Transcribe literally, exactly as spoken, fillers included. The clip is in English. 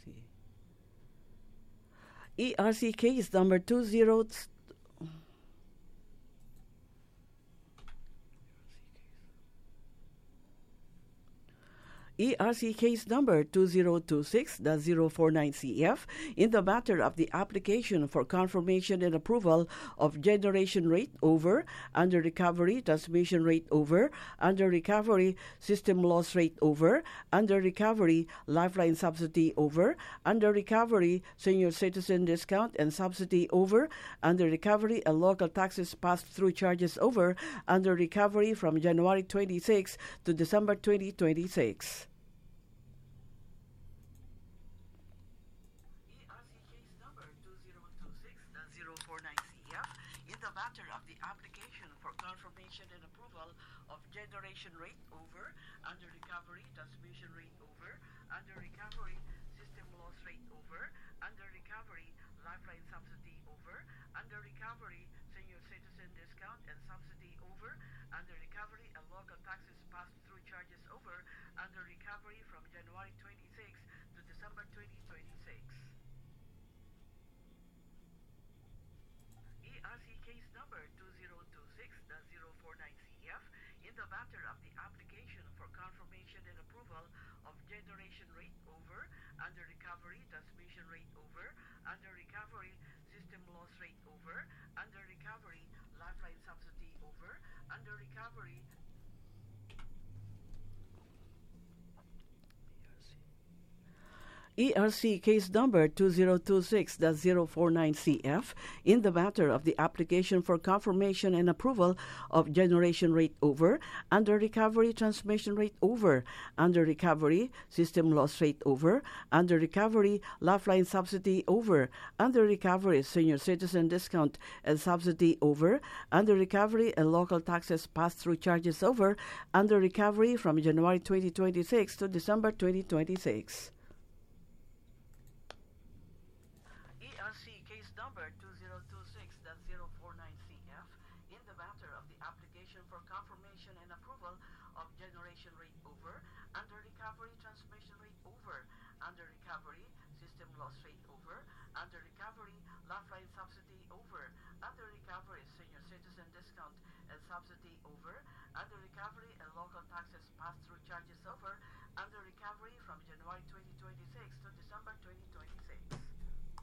see. E R C case number two zero. E R C case number two zero two six zero four nine C F in the matter of the application for confirmation and approval of generation rate over, under recovery, transmission rate over, under recovery, system loss rate over, under recovery, lifeline subsidy over, under recovery, senior citizen discount and subsidy over, under recovery and local taxes pass-through charges over, under recovery from January twenty-sixth to December twenty twenty-six. Matter of the application for confirmation and approval of generation rate over, under recovery, transmission rate over, under recovery, system loss rate over, under recovery, lifeline subsidy over, under recovery, senior citizen discount and subsidy over, under recovery and local taxes pass-through charges over, under recovery from January twenty-sixth to December twenty twenty-six. E R C case number two zero two six zero four nine C F in the matter of the application for confirmation and approval of generation rate over, under recovery, transmission rate over, under recovery, system loss rate over, under recovery, lifeline subsidy over, under recovery. E R C case number two zero two six zero four nine C F in the matter of the application for confirmation and approval of generation rate over, under recovery, transmission rate over, under recovery, system loss rate over, under recovery, lifeline subsidy over, under recovery, senior citizen discount and subsidy over, under recovery and local taxes pass-through charges over, under recovery from January twenty twenty-six to December twenty twenty-six. Case number two zero two six zero four nine C F in the matter of the application for confirmation and approval of generation rate over, under recovery, transmission rate over, under recovery, system loss rate over, under recovery, lifeline subsidy over, under recovery, senior citizen discount and subsidy over, under recovery and local taxes pass-through charges over, under recovery from January twenty twenty-six to December twenty twenty-six.